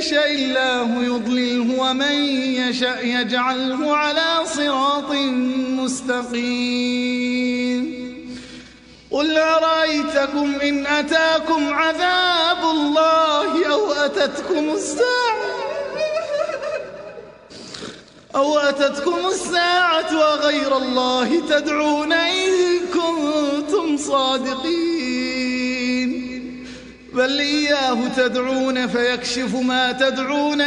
يشأ الله يضلله ومن يشأ يجعله على صراط مستقيم. قل أرأيتكم إن أتاكم عذاب الله أو أتتكم الساعة وغير الله تدعون إن كنتم صادقين. بل إياه تدعون فيكشف ما تدعون